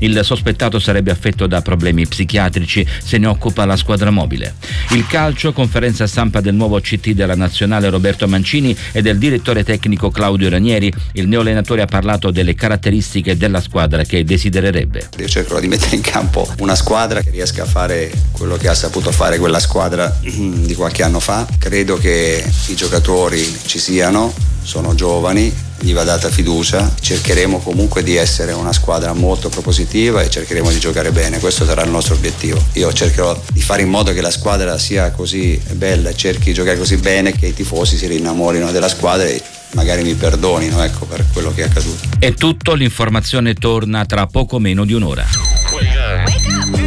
Il sospettato sarebbe affetto da problemi psichiatrici, se ne occupa la squadra mobile. Il calcio, conferenza stampa del nuovo CT della Nazionale Roberto Mancini e del direttore tecnico Claudio Ranieri. Il neoallenatore ha parlato delle caratteristiche della squadra che desidererebbe. Io cercherò di mettere in campo una squadra che riesca a fare quello che ha saputo fare quella squadra di qualche anno fa. Credo che i giocatori ci siano, sono giovani, gli va data fiducia. Cercheremo comunque di essere una squadra molto propositiva e cercheremo di giocare bene, questo sarà il nostro obiettivo. Io cercherò di fare in modo che la squadra sia così bella, cerchi di giocare così bene che i tifosi si rinnamorino della squadra e magari mi perdonino, ecco, per quello che è accaduto. È tutto, l'informazione torna tra poco meno di un'ora.